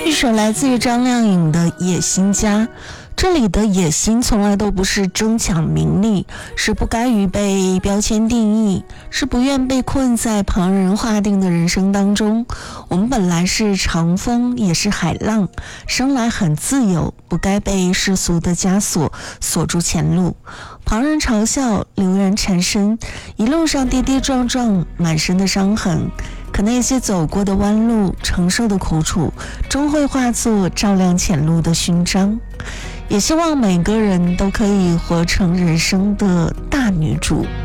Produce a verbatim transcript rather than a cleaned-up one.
一首来自于张靓颖的《野心家》，这里的野心从来都不是争抢名利，是不甘于被标签定义，是不愿被困在旁人划定的人生当中。我们本来是长风也是海浪，生来很自由，不该被世俗的枷锁锁住前路。旁人嘲笑，流人缠身，一路上跌跌撞撞，满身的伤痕，可那些走过的弯路，承受的苦楚，终会化作照亮前路的勋章。也希望每个人都可以活成人生的大女主。